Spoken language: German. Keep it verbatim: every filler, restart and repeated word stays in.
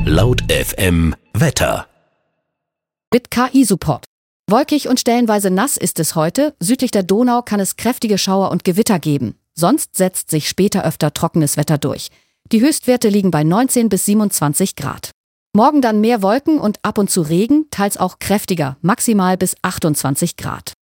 Laut F M Wetter. Mit K I-Support. Wolkig und stellenweise nass ist es heute. Südlich der Donau kann es kräftige Schauer und Gewitter geben. Sonst setzt sich später öfter trockenes Wetter durch. Die Höchstwerte liegen bei neunzehn bis siebenundzwanzig Grad. Morgen dann mehr Wolken und ab und zu Regen, teils auch kräftiger, maximal bis achtundzwanzig Grad.